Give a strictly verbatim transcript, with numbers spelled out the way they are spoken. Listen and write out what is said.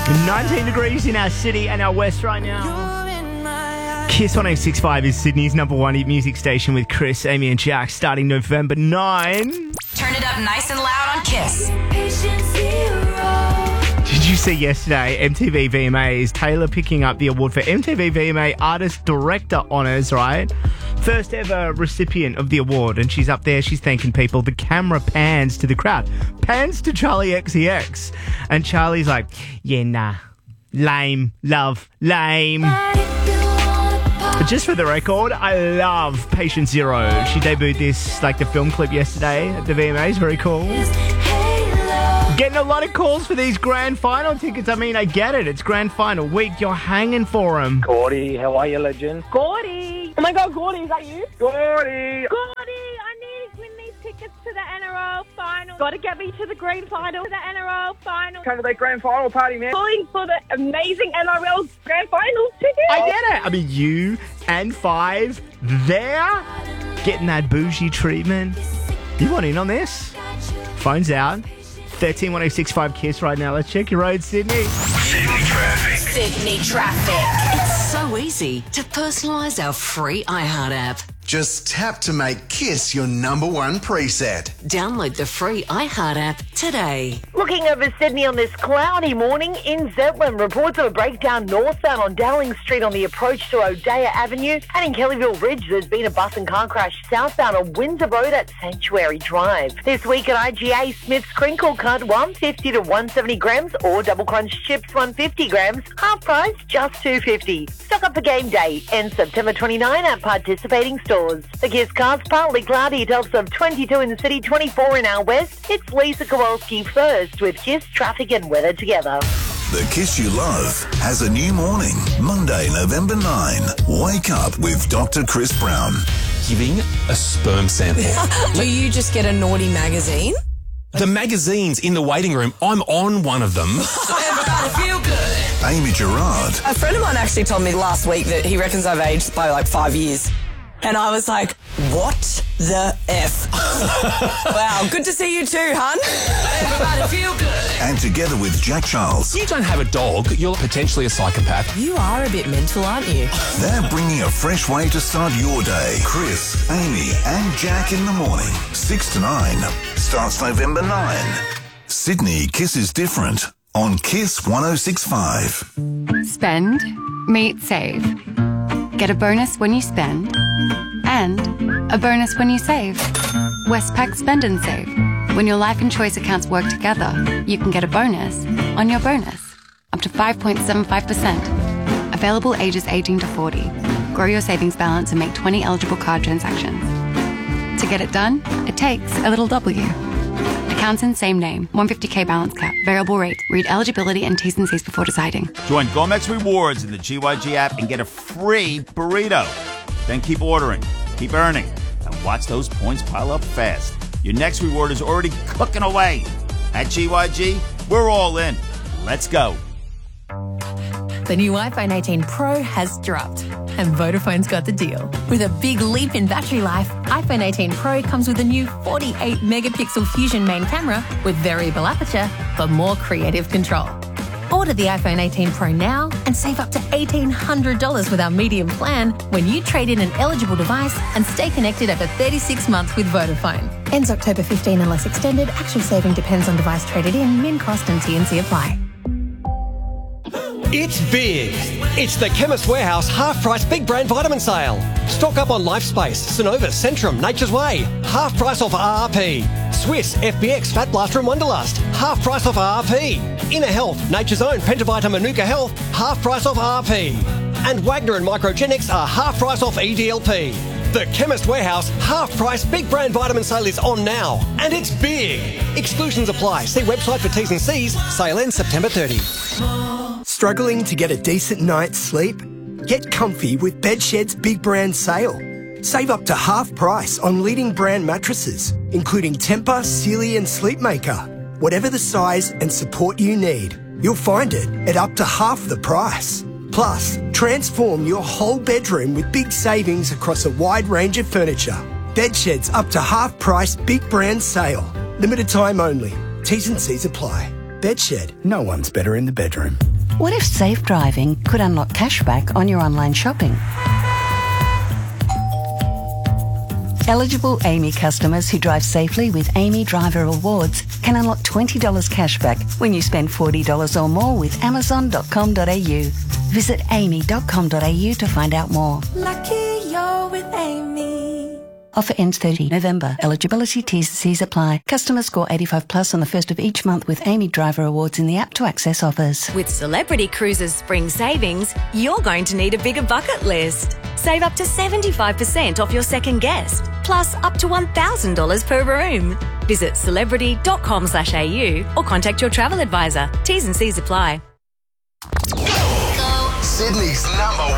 nineteen degrees in our city and our west right now. Kiss one oh six point five is Sydney's number one hit music station with Chris, Amy and Jack starting November ninth. Turn it up nice and loud on Kiss. Did you see yesterday M T V V M As, Taylor picking up the award for M T V V M A Artist Director Honours, right? First ever recipient of the award, and she's up there, she's thanking people. The camera pans to the crowd, pans to Charlie X C X, and Charlie's like, yeah, nah, lame, love, lame. But just for the record, I love Patient Zero. She debuted this, like the film clip yesterday at the V M As, very cool. Getting a lot of calls for these grand final tickets. I mean, I get it. It's grand final week. You're hanging for them. Gordy, how are you, legend? Gordy! Oh my God, Gordy, is that you? Gordy! Gordy, I need to win these tickets to the N R L final. Got to get me to the grand final, the N R L final. Come to that grand final party, man. Calling for the amazing N R L grand final tickets. I get it. I mean, you and Five there getting that bougie treatment. You want in on this? Phone's out. thirteen one oh six five Kiss right now. Let's check your road, Sydney. Sydney traffic. Sydney traffic. It's so easy to personalise our free iHeart app. Just tap to make Kiss your number one preset. Download the free iHeart app today. Looking over Sydney on this cloudy morning in Zetland, reports of a breakdown northbound on Dowling Street on the approach to O'Dea Avenue, and in Kellyville Ridge there's been a bus and car crash southbound on Windsor Road at Sanctuary Drive. This week at I G A, Smith's Crinkle Cut one fifty to one seventy grams, or Double Crunch Chips one fifty grams, half price just two fifty. Stock up for game day, ends September twenty-ninth at participating stores. The Kiss Cars partly cloudy, tops of twenty-two in the city, twenty-four in our west. It's Lisa Kowalski first with Kiss traffic and weather together. The Kiss you love has a new morning. Monday, November ninth. Wake up with Doctor Chris Brown. Giving a sperm sample. Do you just get a naughty magazine? The magazines in the waiting room, I'm on one of them. Everybody feel good. Amy Gerard. A friend of mine actually told me last week that he reckons I've aged by like five years. And I was like, what the F? Wow, good to see you too, hun. Everybody feel good. And together with Jack Charles, You don't have a dog, you're potentially a psychopath. You are a bit mental, aren't you? they're bringing a fresh way to start your day. Chris, Amy and Jack in the morning. six to nine. Starts November ninth. Sydney Kiss is different on Kiss one oh six point five. Spend, meet, save. Get a bonus when you spend, and a bonus when you save. Westpac Spend and Save. When your life and choice accounts work together, you can get a bonus on your bonus, up to five point seven five percent. Available ages eighteen to forty. Grow your savings balance and make twenty eligible card transactions. To get it done, it takes a little W. Accounts in same name, one hundred fifty K balance cap, variable rate. Read eligibility and T's and C's before deciding. Join Gomex Rewards in the G Y G app and get a free burrito. Then keep ordering, keep earning, and watch those points pile up fast. Your next reward is already cooking away. At G Y G, we're all in. Let's go. The new iPhone eighteen Pro has dropped, and Vodafone's got the deal. With a big leap in battery life, iPhone eighteen Pro comes with a new forty-eight megapixel Fusion main camera with variable aperture for more creative control. Order the iPhone eighteen Pro now and save up to eighteen hundred dollars with our medium plan when you trade in an eligible device and stay connected over thirty-six months with Vodafone. Ends October fifteenth unless extended. Actual saving depends on device traded in. Min cost and T and C apply. It's big. It's the Chemist Warehouse half-price big brand vitamin sale. Stock up on LifeSpace, Synovus, Centrum, Nature's Way. Half price off R R P. Swiss, F B X, Fat Blaster and Wonderlust. Half price off R R P. Inner Health, Nature's Own, Pentavita, Manuka Health. Half price off R R P. And Wagner and Microgenics are half price off E D L P. The Chemist Warehouse half-price big brand vitamin sale is on now. And it's big. Exclusions apply. See website for T's and C's. Sale ends September thirtieth. Struggling to get a decent night's sleep? Get comfy with Bedshed's big brand sale. Save up to half price on leading brand mattresses, including Tempur, Sealy and Sleepmaker. Whatever the size and support you need, you'll find it at up to half the price. Plus, transform your whole bedroom with big savings across a wide range of furniture. Bedshed's up to half price big brand sale. Limited time only. T's and C's apply. Bedshed, no one's better in the bedroom. What if safe driving could unlock cashback on your online shopping? Eligible Amy customers who drive safely with Amy Driver Awards can unlock twenty dollars cashback when you spend forty dollars or more with amazon dot com dot a u. Visit amy dot com dot a u to find out more. Lucky you're with Amy. Offer ends thirtieth November. Eligibility T's and C's apply. Customers score eighty-five plus on the first of each month with Amy Driver Awards in the app to access offers. With Celebrity Cruises Spring Savings, you're going to need a bigger bucket list. Save up to seventy-five percent off your second guest, plus up to one thousand dollars per room. Visit celebrity dot com slash a u or contact your travel advisor. T's and C's apply. Sydney's number